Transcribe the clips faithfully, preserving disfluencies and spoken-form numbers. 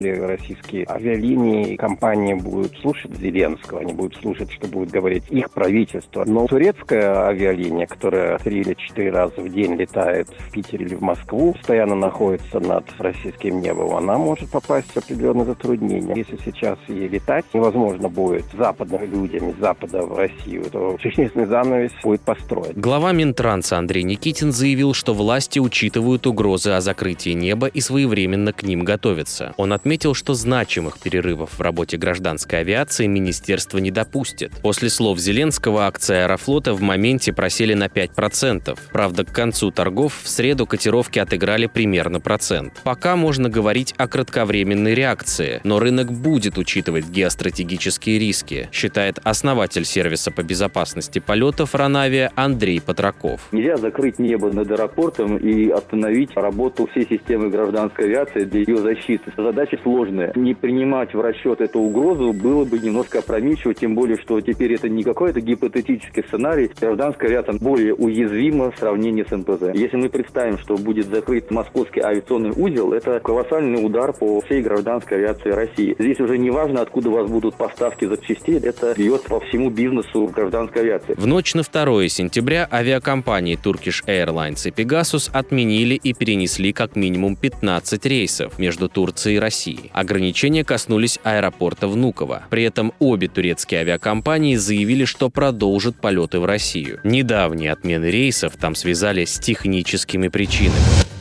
Российские авиалинии, компании будут слушать Зеленского, они будут слушать, что будет говорить их правительство. Но турецкая авиалиния, которая три или четыре раза в день летает в Питер или в Москву, постоянно находится над российским небом, она может попасть в определенные затруднения. Если сейчас ей летать невозможно будет западными людьми, с Запада в Россию, то чеченский занавес будет построен. Глава Минтранса Андрей Никитин заявил, что власти учитывают угрозы о закрытии неба и своевременно к ним готовятся. Он отметил, Отметил, что значимых перерывов в работе гражданской авиации министерство не допустит. После слов Зеленского акции Аэрофлота в моменте просели на пять процентов. Правда, к концу торгов в среду котировки отыграли примерно процент. Пока можно говорить о кратковременной реакции, но рынок будет учитывать геостратегические риски, считает основатель сервиса по безопасности полетов Ранавиа Андрей Патраков. Нельзя закрыть небо над аэропортом и остановить работу всей системы гражданской авиации для ее защиты. Задача сложная. Не принимать в расчет эту угрозу было бы немножко опрометчиво, тем более, что теперь это не какой-то гипотетический сценарий. Гражданская авиация более уязвима в сравнении с эн пэ зэ. Если мы представим, что будет закрыт московский авиационный узел, это колоссальный удар по всей гражданской авиации России. Здесь уже не важно, откуда у вас будут поставки запчастей, это бьет по всему бизнесу гражданской авиации. В ночь на второе сентября авиакомпании Turkish Airlines и Pegasus отменили и перенесли как минимум пятнадцать рейсов между Турцией и Россией. Ограничения коснулись аэропорта Внуково. При этом обе турецкие авиакомпании заявили, что продолжат полеты в Россию. Недавние отмены рейсов там связали с техническими причинами.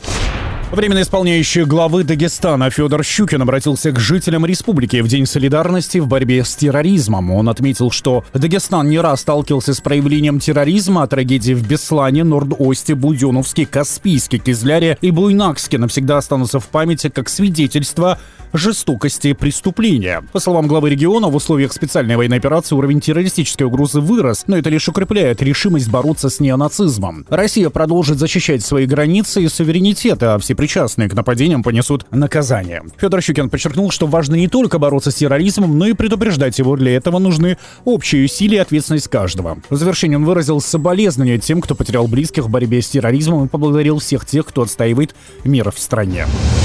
Временно исполняющий главы Дагестана Федор Щукин обратился к жителям республики в День солидарности в борьбе с терроризмом. Он отметил, что Дагестан не раз сталкивался с проявлением терроризма, а трагедии в Беслане, Норд-Осте, Буденновске, Каспийске, Кизляре и Буйнакске навсегда останутся в памяти как свидетельство жестокости преступления. По словам главы региона, в условиях специальной военной операции уровень террористической угрозы вырос, но это лишь укрепляет решимость бороться с неонацизмом. Россия продолжит защищать свои границы и суверенитет, а все причастные к нападениям понесут наказание. Федор Щукин подчеркнул, что важно не только бороться с терроризмом, но и предупреждать его. Для этого нужны общие усилия и ответственность каждого. В завершение он выразил соболезнования тем, кто потерял близких в борьбе с терроризмом, и поблагодарил всех тех, кто отстаивает мир в стране.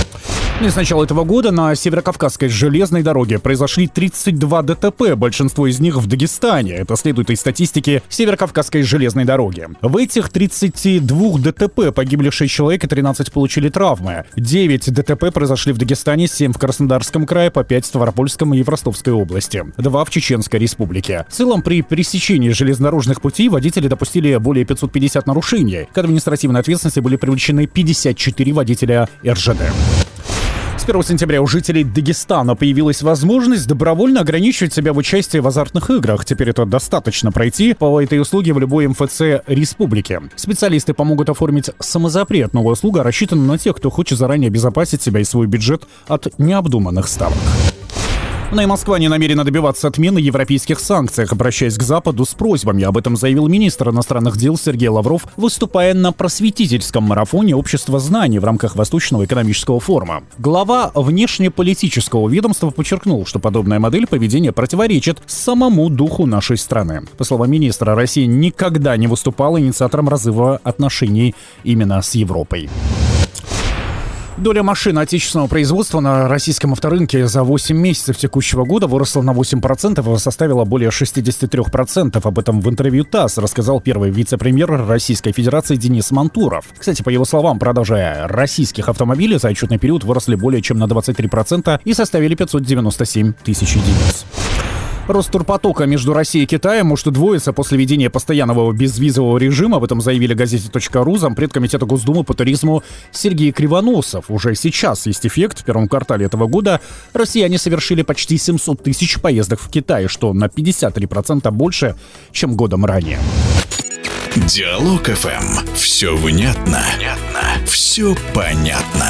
И с начала этого года на Северокавказской железной дороге произошли тридцать два дэ тэ пэ, большинство из них в Дагестане. Это следует из статистики Северокавказской железной дороги. В этих тридцати двух дэ тэ пэ погибли шесть человек и тринадцать получили травмы. девять дэ тэ пэ произошли в Дагестане, семь в Краснодарском крае, по пять в Ставропольском и в Ростовской области, два в Чеченской республике. В целом, при пересечении железнодорожных путей водители допустили более пятьсот пятьдесят нарушений. К административной ответственности были привлечены пятьдесят четыре водителя эр жэ дэ. С первого сентября у жителей Дагестана появилась возможность добровольно ограничивать себя в участии в азартных играх. Теперь это достаточно пройти по этой услуге в любой эм эф цэ республики. Специалисты помогут оформить самозапрет. Новая услуга рассчитана на тех, кто хочет заранее обезопасить себя и свой бюджет от необдуманных ставок. Но и Москва не намерена добиваться отмены европейских санкций, обращаясь к Западу с просьбами. Об этом заявил министр иностранных дел Сергей Лавров, выступая на просветительском марафоне «Общество знаний» в рамках Восточного экономического форума. Глава внешнеполитического ведомства подчеркнул, что подобная модель поведения противоречит самому духу нашей страны. По словам министра, Россия никогда не выступала инициатором разрыва отношений именно с Европой. Доля машин отечественного производства на российском авторынке за восемь месяцев текущего года выросла на восемь процентов и составила более шестьдесят три процента. Об этом в интервью ТАСС рассказал первый вице-премьер Российской Федерации Денис Мантуров. Кстати, по его словам, продажи российских автомобилей за отчетный период выросли более чем на двадцать три процента и составили пятьсот девяносто семь тысяч единиц. Рост турпотока между Россией и Китаем может удвоиться после введения постоянного безвизового режима. Об этом заявили газете .ру зампред комитета Госдумы по туризму Сергей Кривоносов. Уже сейчас есть эффект. В первом квартале этого года россияне совершили почти семьсот тысяч поездок в Китай, что на пятьдесят три процента больше, чем годом ранее. Диалог эф эм. Все внятно. Понятно. Все понятно.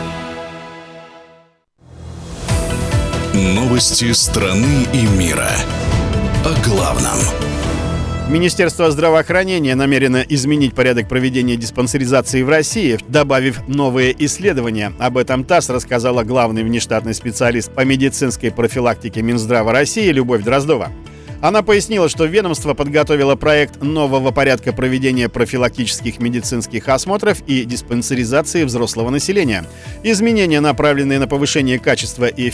Новости страны и мира. О главном. Министерство здравоохранения намерено изменить порядок проведения диспансеризации в России, добавив новые исследования. Об этом ТАСС рассказала главный внештатный специалист по медицинской профилактике Минздрава России Любовь Дроздова. Она пояснила, что ведомство подготовило проект нового порядка проведения профилактических медицинских осмотров и диспансеризации взрослого населения. Изменения, направленные на повышение качества и